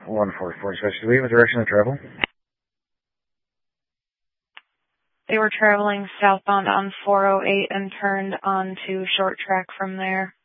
144 dispatch. Do we have a direction of travel? They were traveling southbound on 408 and turned onto short track from there.